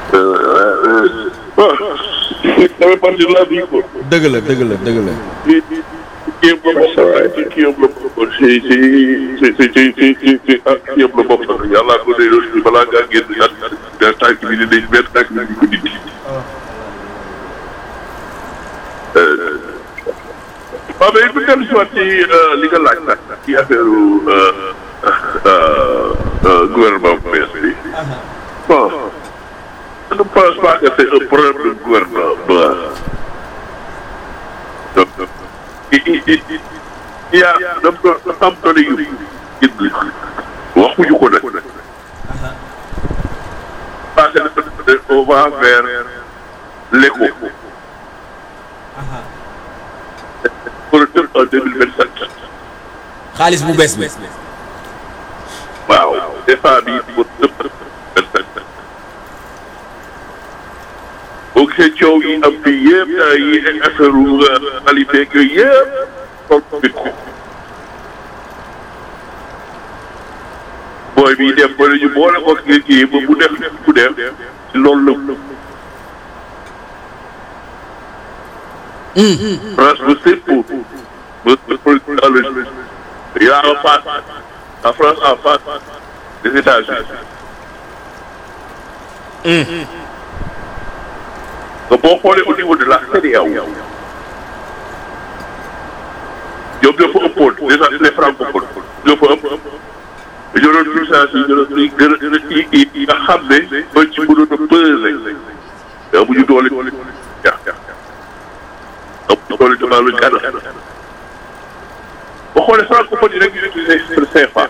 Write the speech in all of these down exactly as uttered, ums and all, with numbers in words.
Ça fait partie de la vie quoi. dëgg la dëgg la dëgg la. kii yëpp la bokk kii yëpp la bokk si si si si si si si si ah kii yëpp la bokk sax yàlla ko dee aussi balaa ngaa génn ak benn tànk bi dinañ benn tànk bi ñu ko dindi. waaw mais bu dellu si waat ci li nga laaj nag ci affaire gouvernement bu bees bi. bon je ne pense pas que c'est un problème de gouvernement. donc il il il y a dafa am doole yu indi waxuñu ko nag. parce que on va vers l'éco. pour le tëb en deux mille vingt sept. xaalis bu bees bi. waaw des fois bii pour tëb vingt sept. boo gisee coow yi am fii yëpp yi affaire qualité yooyu yëpp toog bi ko. booy bi dem ba ñu boole ko kii kii ba mu def mu def ci loolu la. France ba c'est pour ba dans le il y a en face la France en face des États-Unis. nga boo xoolee au niveau de la C E D E A O ñoom ñoo fa ëppoon déjà les francophones ñoo fa ëpp ñoo doon puissance yi ñoo doon gën a gën a yi yi nga xam ne ba ci mënoon a peser te amuñu doole ja amuñu doole devant le Ghana boo xoolee francophone yi rek ñu utilisé le C F A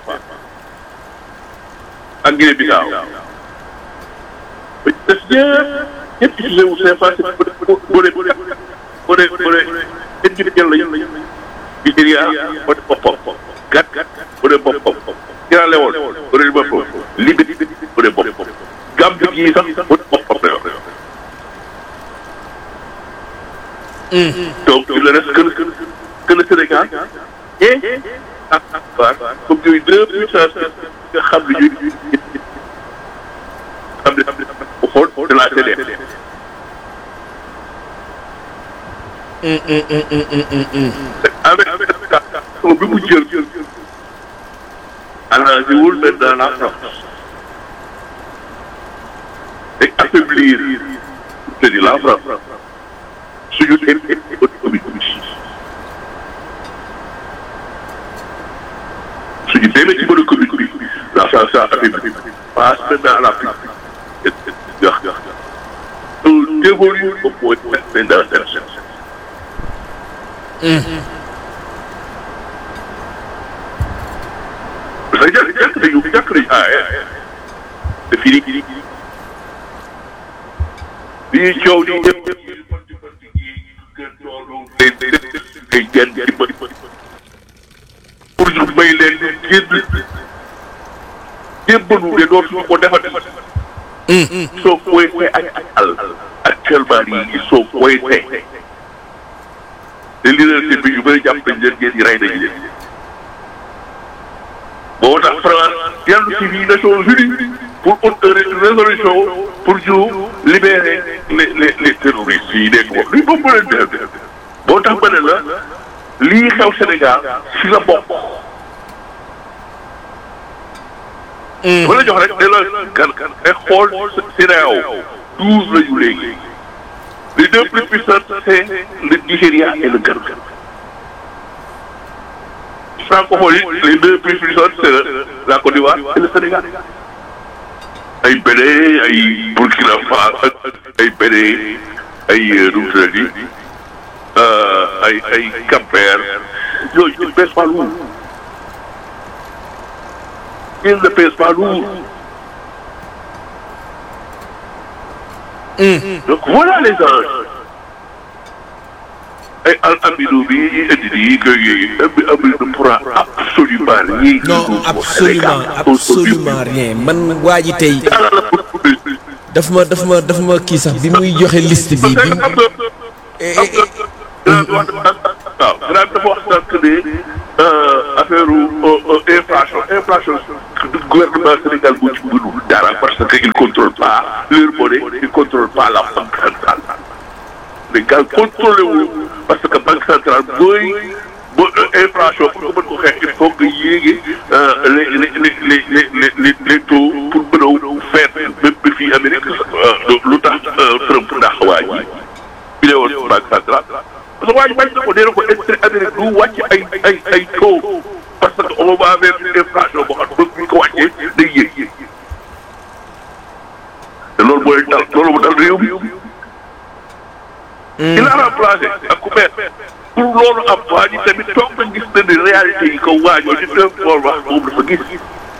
ak Guinée Bissau ba ci des ñëpp ñëpp utilisé wu C F A c'est boo boo boo boo boo individuel lañu Nigéria boo dee boppam gàtt boo dee boppam Sierra Leone boo dee boppam Libye boo dee boppam Gambie gii sax boo dee boppam la yor. donc il ne reste que le que le Sénégal et ak ak comme yooyu deux puissances nga xam ne ñuy xam ne bu xool de la C D E avec avec bi mu jël arrangé wul maintenant la France et affaiblir c'est-à-dire la France suñu économie suñu demee ci mën a commune bi la France a affaibli passe maintenant à la France gax gax on évolue au point dans cette sens. parce que jàkk jàkk nañu jàkk nañu ah te fii nii bii coow nii ñëpp ay genn ci bëri pour ñu may leen génn jébbalu de dootuñu ko defati. soo koy ak al actuellement nii ils sont coincés te leadership bi yu bëri jàpp nañ leen ngeen di rey nañ leen. boo tax France dellu ci biir Nations Unies pour une résolution pour ñu libérer les les les terroristes yi nekk moom lii moom moo leen def boo tax ba ne la lii xew Sénégal si la bokk. ba la jox rek ne la gan gan rek xool C E D E A O douze la ñu léegi les deux plus puissants c'est le Nigéria et le Ghana. francophonie les deux plus puissantes c'est la Côte d'Ivoire et le Sénégal. ay Bénin ay Burkina Faso ay Bénin ay nu mu tuddati ay ay Cap-Vert yooyu ils ne pèsent pas lourd. ils ne pèsent pas lourd. donc voilà les enjeux. ay al Amidou bi indi nii que Amidou ne pourra absolument rien. non absolument absolument rien man waa ji tey daf ma daf ma daf ma kii sax bi muy joxe liste bi. bi waaw gannaaw dafa wax sànq ne affaire inflation inflation gouvernement Sénégal bu ci mënul dara parce parce qu'ils ne contrôlent pas leur monnaie, ils ne contrôlent pas la banque centrale. Les gars contrôlent parce que la banque centrale, booy, booy, inflation, pour que vous il faut que y euh, les, les, les, les, les, les, les taux pour nous faire, même si Amérique, l'État Trump n'a pas dit, il est au banque centrale. Parce que waaj bañ na ko dee na ko intérêt Amérique du wàcc ay ay ay taux parce que on va vers une inflation boo xam ne bu ñu ko wàccee day yéeg te loolu mooy dal loolu mu dal réew mi. il a remplacé ak ku bees pour loolu am waa ji tamit toog na gis na ni réalité yi ko waajoo di dem xool wax moom dafa gis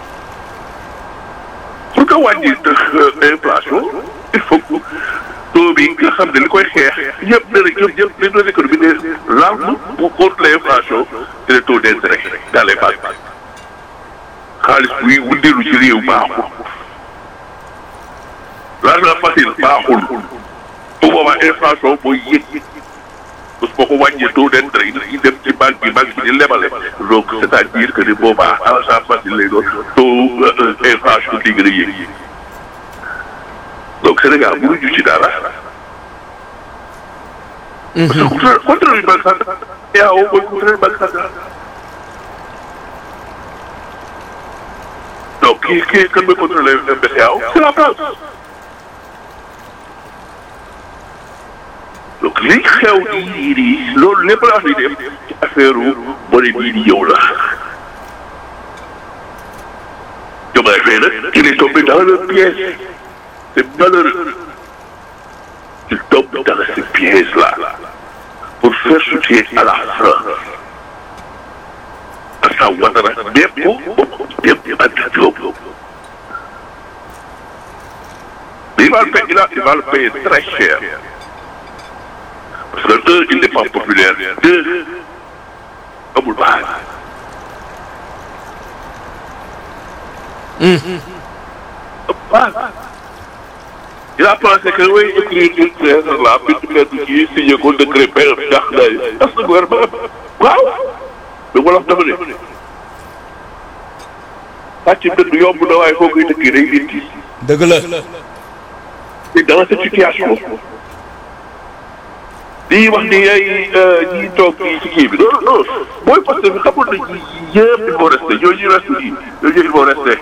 pour que wàññi inflation il faut que taux bi nga xam ne li koy xeex ñëpp ne rek ñëpp ñëpp les économies ne l'arme pour contre l'inflation c'est le taux d'intérêt dans les banques xaalis buy wundeelu ci réew baaxul l'argent facile baaxul bu boobaa inflation mooy yéeg parce que boo ko wàññee taux d'intérêt yi dem ci banque bi banque bi di lebale donc c'est-à-dire que ni boobaa argent facile lay doon taux inflation di gën a yéeg donc Sénégal mënuñu ci dara. parce que contrôle bi banque centrale B C E A O mooy contrôle banque centrale. donc kii kii kan mooy contrôler B C E A O c'est la France. donc li xew di di loolu lépp la ñuy def ci affaire monnaie bii di yow la. Diomaye Faye nag il est tombé dans le piège. C'est malheureux. Il tombe dans ces pièges-là pour faire soutien à la France. Parce que Ouattara, bien pour, bien pour Antidiop. Mais il va le payer, il, a, il va le payer très cher. Parce que deux, il n'est pas populaire. Deux, comme le base. Il a pensé que oui, écrire une pièce là, puis tu fais tout qui signer un décret père, est-ce que le gouvernement, waaw, mais voilà, dafa ne. sàcc dëgg yomb na waaye foog nga dëkk day indi. dëgg la. et dans cette situation. lii wax ni ay ñi toog ci kii bi non non mooy parce que xamul nañ ñi yëpp il faut rester ñooñu ñu resté yi ñooñu il faut rester.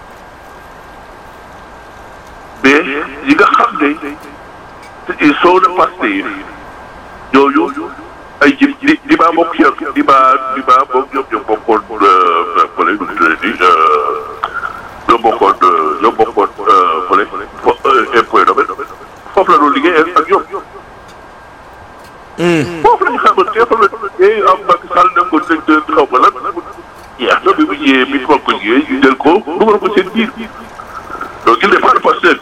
mais yi nga xam ne ils sont de Pastef ñooñu ay ji di di maa bokk ci di maa di maa bokk ñoom ñoo bokkoon fële nu mu tuddati ñoo bokkoon ñoo bokkoon fële impôt domaine foofu la doon liggéey ak ñoom. foofu la ñu xamante ne foofu la ñu am Macky Sall dem ko directeur xaw ma lan yeex na bi mu ñëwee bi mu ko ñëwee ñu jël ko dugal ko seen biir. donc il n'est pas de Pastef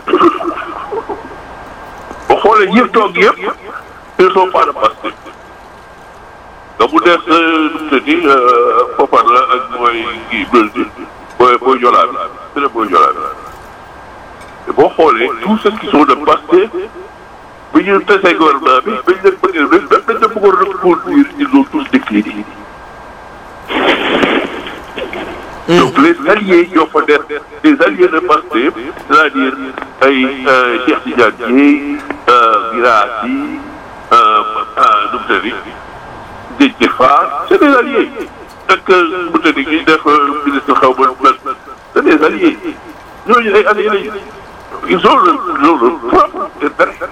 boo xoolee ñëpp toog yëpp ils sont pas de Pastef nga mu des nu mu tëddi Fofana la ak mooy kii Blondin booy booy Jola bi c'est le booy Jola bi te boo xoolee tous ceux qui sont de Pastef bi ñu tasee gouvernement bi bañ leen bëggee même dañ leen bëggoon reconduire ils ont tous décliné. donc les alliés ñoo fa def les alliés de Pastef c'est-à-dire ay Cheikh Tidiane Dièye Guirassy nu mu tëddi Déthié Fall c'est des alliés ak nu mu tëddi ñuy def ministre xaw ma c'est des alliés ñooñu ay alliés lañu ils ont le ils ont le propre intérêt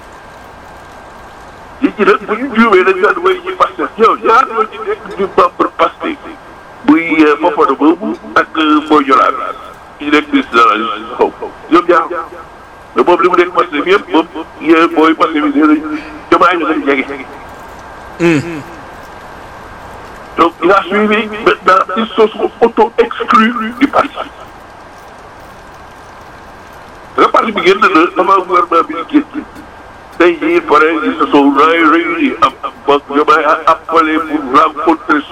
yi ci nag bu ñu juumee dañu daan way ñi Pastef yow ñaar ñoo ci nekk ñu membre Pastef buy Fofana boobu ak Boy Jola bi ñu nekk ministre de la justice xaw ñoom ñaar mais moom li mu nekk Pastef yëpp moom yéen booy Pastef yi nee nañu Diomaye ñu gën a jege. donc il a suivi maintenant ils se sont auto-exclus du parti. le parti bi génn na avant gouvernement bi di génn tey jii pare ils se sont réunis am am Diomaye a appelé pour rencontrer